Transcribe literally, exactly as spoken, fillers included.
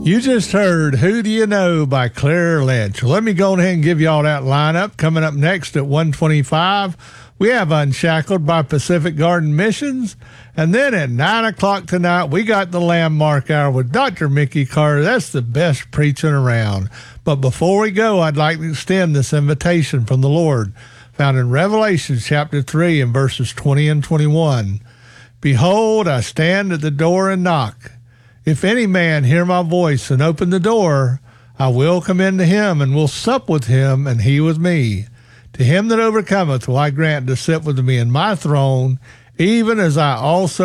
You just heard Who Do You Know by Claire Lynch. Let me go ahead and give y'all that lineup. Coming up next at one twenty-five, we have Unshackled by Pacific Garden Missions. And then at nine o'clock tonight, we got the Landmark Hour with Doctor Mickey Carter. That's the best preaching around. But before we go, I'd like to extend this invitation from the Lord, found in Revelation chapter three and verses twenty and twenty-one. Behold, I stand at the door and knock. If any man hear my voice and open the door, I will come into him and will sup with him and he with me. To him that overcometh will I grant to sit with me in my throne, even as I also